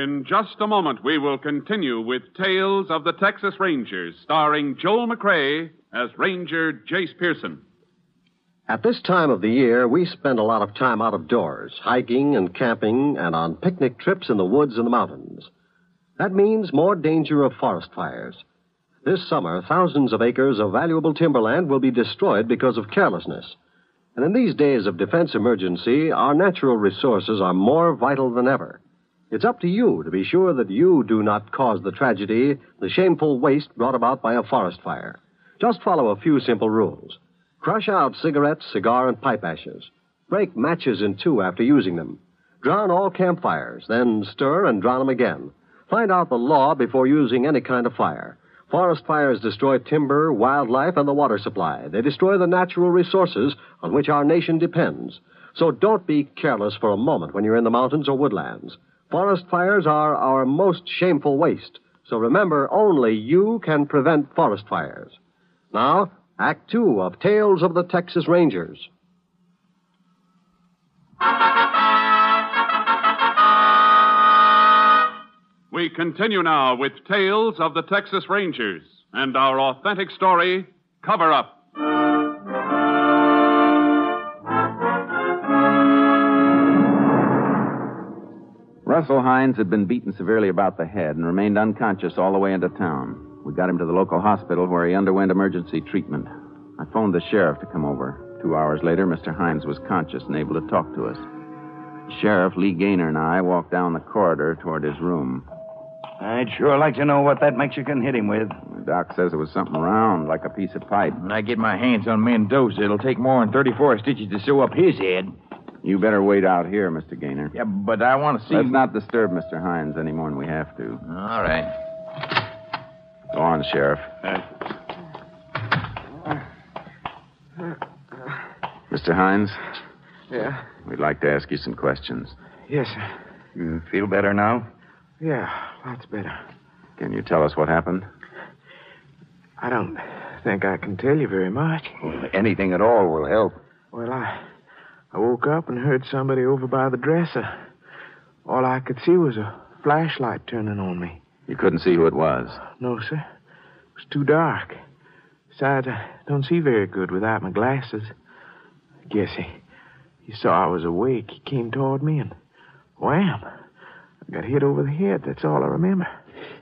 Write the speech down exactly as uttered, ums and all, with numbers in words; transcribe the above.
In just a moment, we will continue with Tales of the Texas Rangers, starring Joel McCrea as Ranger Jace Pearson. At this time of the year, we spend a lot of time out of doors, hiking and camping and on picnic trips in the woods and the mountains. That means more danger of forest fires. This summer, thousands of acres of valuable timberland will be destroyed because of carelessness. And in these days of defense emergency, our natural resources are more vital than ever. It's up to you to be sure that you do not cause the tragedy, the shameful waste brought about by a forest fire. Just follow a few simple rules. Crush out cigarettes, cigar, and pipe ashes. Break matches in two after using them. Drown all campfires, then stir and drown them again. Find out the law before using any kind of fire. Forest fires destroy timber, wildlife, and the water supply. They destroy the natural resources on which our nation depends. So don't be careless for a moment when you're in the mountains or woodlands. Forest fires are our most shameful waste. So remember, only you can prevent forest fires. Now, Act Two of Tales of the Texas Rangers. We continue now with Tales of the Texas Rangers and our authentic story, Cover Up. Russell Hines had been beaten severely about the head and remained unconscious all the way into town. We got him to the local hospital where he underwent emergency treatment. I phoned the sheriff to come over. Two hours later, Mister Hines was conscious and able to talk to us. Sheriff Lee Gaynor and I walked down the corridor toward his room. I'd sure like to know what that Mexican hit him with. The doc says it was something round, like a piece of pipe. When I get my hands on Mendoza, it'll take more than thirty-four stitches to sew up his head. You better wait out here, Mister Gaynor. Yeah, but I want to see... Let's not disturb Mister Hines any more than we have to. All right. Go on, Sheriff. Uh, Mister Hines? Yeah? We'd like to ask you some questions. Yes, sir. You feel better now? Yeah, lots better. Can you tell us what happened? I don't think I can tell you very much. Well, anything at all will help. Well, I, I woke up and heard somebody over by the dresser. All I could see was a flashlight turning on me. You couldn't see who it was? No, sir. It was too dark. Besides, I don't see very good without my glasses. I guess he, he saw I was awake. He came toward me and wham! I got hit over the head. That's all I remember.